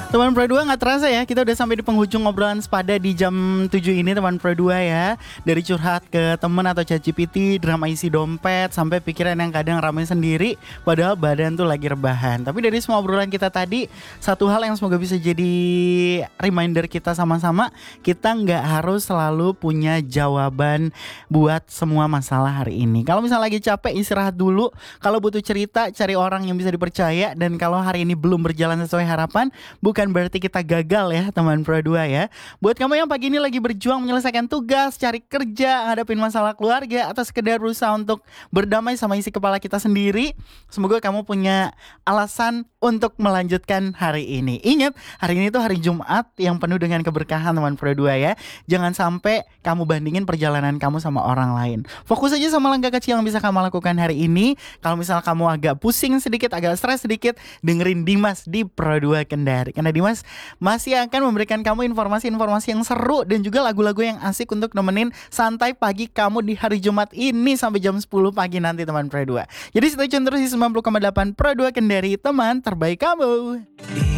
Teman Pro 2 gak terasa ya, kita udah sampai di penghujung obrolan sepada di jam 7 ini teman Pro 2 ya. Dari curhat ke temen atau ChatGPT, drama isi dompet, sampai pikiran yang kadang ramai sendiri padahal badan tuh lagi rebahan. Tapi dari semua obrolan kita tadi, satu hal yang semoga bisa jadi reminder kita sama-sama, kita gak harus selalu punya jawaban buat semua masalah hari ini. Kalau misalnya lagi capek, istirahat dulu. Kalau butuh cerita, cari orang yang bisa dipercaya. Dan kalau hari ini belum berjalan sesuai harapan, bukan berarti kita gagal ya teman Pro 2 ya. Buat kamu yang pagi ini lagi berjuang menyelesaikan tugas, cari kerja, ngadepin masalah keluarga, atau sekedar berusaha untuk berdamai sama isi kepala kita sendiri, semoga kamu punya alasan untuk melanjutkan hari ini. Ingat, hari ini tuh hari Jumat yang penuh dengan keberkahan teman Pro 2 ya. Jangan sampai kamu bandingin perjalanan kamu sama orang lain. Fokus aja sama langkah kecil yang bisa kamu lakukan hari ini. Kalau misal kamu agak pusing sedikit, agak stres sedikit, dengerin Dimas di Pro 2 Kendari. Karena Dimas masih akan memberikan kamu informasi-informasi yang seru dan juga lagu-lagu yang asik untuk nemenin santai pagi kamu di hari Jumat ini sampai jam 10 pagi nanti teman Pro 2. Jadi stay tune terus di 90,8 Pro 2 Kendari, teman terbaik kamu.